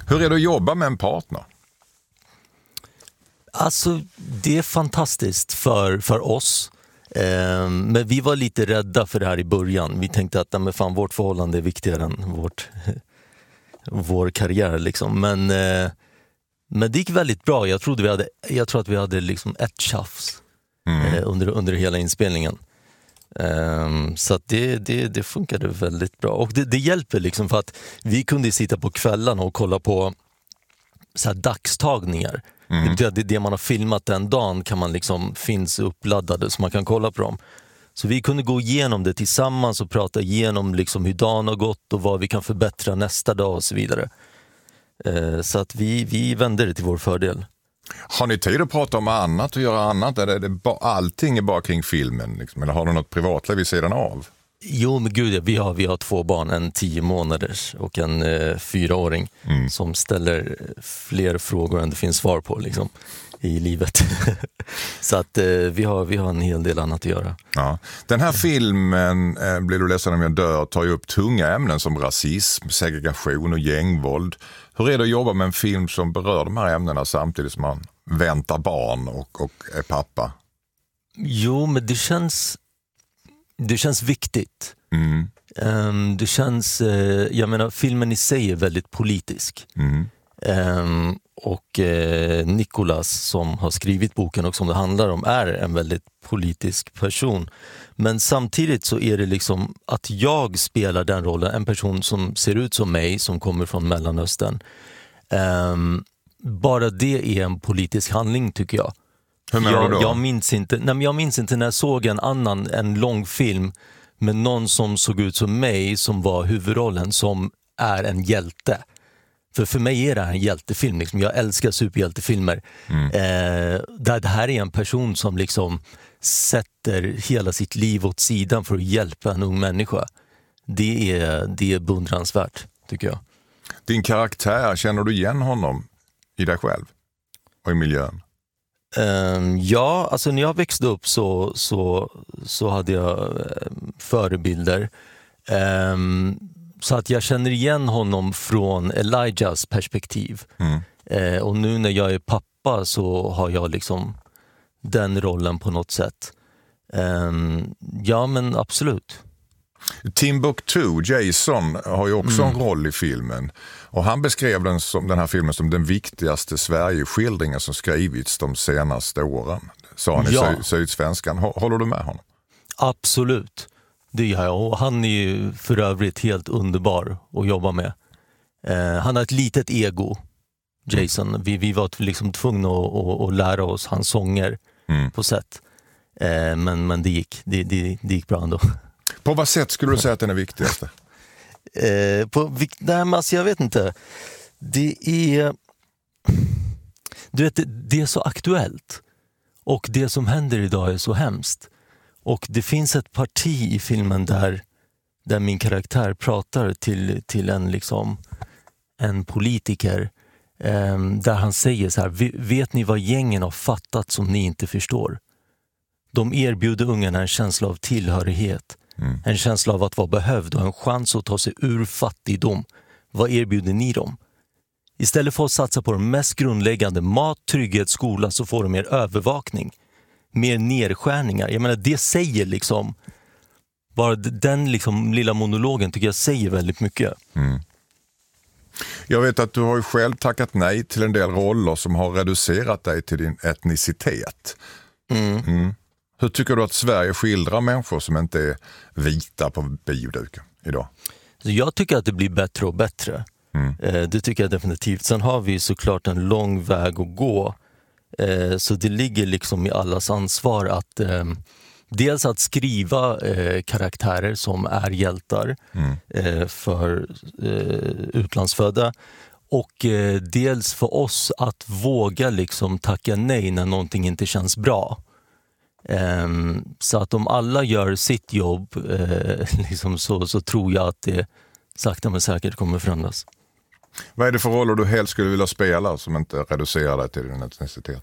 Hur är det att jobba med en partner? Alltså, det är fantastiskt för oss. Men vi var lite rädda för det här i början. Vi tänkte att vårt förhållande är viktigare än vår karriär. Liksom. Men det gick väldigt bra. Jag tror att vi hade liksom ett tjafs under hela inspelningen. Så att det funkade väldigt bra. Och det hjälper liksom, för att vi kunde sitta på kvällarna och kolla på så här dagstagningar. Det betyder att det man har filmat den dagen kan man liksom, finns uppladdade så man kan kolla på dem. Så vi kunde gå igenom det tillsammans och prata igenom liksom hur dagen har gått och vad vi kan förbättra nästa dag och så vidare. Så att vi vänder det till vår fördel. Har ni tid att prata om annat och göra annat? Allting är bara kring filmen? Liksom? Eller har du något privatliv vid sidan av? Jo, men gud, vi har 2 barn, en 10 månaders och en 4-åring som ställer fler frågor än det finns svar på liksom, i livet. Så att vi har en hel del annat att göra. Ja. Den här filmen, Blir du ledsen om jag dör, tar ju upp tunga ämnen som rasism, segregation och gängvåld. Hur är det att jobba med en film som berör de här ämnena samtidigt som man väntar barn och är pappa? Jo, men det känns viktigt. Det känns, jag menar, filmen i sig är väldigt politisk. Och Nicolas som har skrivit boken och som det handlar om är en väldigt politisk person. Men samtidigt så är det liksom att jag spelar den rollen, en person som ser ut som mig, som kommer från Mellanöstern. Bara det är en politisk handling, tycker jag. Hur menar du då? Jag minns inte när jag såg en lång film med någon som såg ut som mig, som var huvudrollen, som är en hjälte. För mig är det här en hjältefilm. Liksom. Jag älskar superhjältefilmer. Där det här är en person som liksom sätter hela sitt liv åt sidan för att hjälpa en ung människa. Det är beundransvärt, tycker jag. Din karaktär, känner du igen honom i dig själv och i miljön? Ja, alltså när jag växte upp så hade jag förebilder. Så att jag känner igen honom från Elijahs perspektiv. Och nu när jag är pappa så har jag liksom den rollen på något sätt. Ja, men absolut. Timbuktu, Jason, har ju också en roll i filmen. Och han beskrev den här filmen som den viktigaste Sverigeskildringen som skrivits de senaste åren. Sa han i Sydsvenskan. Håller du med honom? Absolut. Det gör jag. Och han är ju för övrigt helt underbar att jobba med. Han har ett litet ego, Jason. Vi var liksom tvungna att lära oss hans sånger på sätt. Men det gick bra ändå. På vad sätt skulle du säga att den är viktigaste? Jag vet inte. Det är så aktuellt. Och det som händer idag är så hemskt. Och det finns ett parti i filmen där min karaktär pratar till en politiker. Där han säger så här: vet ni vad gängen har fattat som ni inte förstår? De erbjuder ungarna en känsla av tillhörighet. En känsla av att vara behövd och en chans att ta sig ur fattigdom. Vad erbjuder ni dem? Istället för att satsa på de mest grundläggande, mat, trygghet, skola, så får de mer övervakning. Mer nedskärningar. Jag menar, det säger liksom, bara den liksom lilla monologen tycker jag säger väldigt mycket. Jag vet att du har ju själv tackat nej till en del roller som har reducerat dig till din etnicitet. Hur tycker du att Sverige skildrar människor som inte är vita på bioduken idag? Så jag tycker att det blir bättre och bättre. Det tycker jag definitivt. Sen har vi såklart en lång väg att gå. Så det ligger liksom i allas ansvar att dels att skriva karaktärer som är hjältar för utlandsfödda, och dels för oss att våga liksom tacka nej när någonting inte känns bra. Så att om alla gör sitt jobb liksom så tror jag att det sakta men säkert kommer förändras. Vad är det för roller du helst skulle vilja spela som inte reducerar dig till din etnicitet?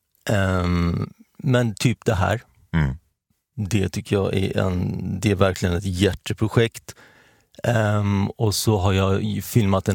Men typ det här. Det tycker jag det är verkligen ett hjärteprojekt. Och så har jag filmat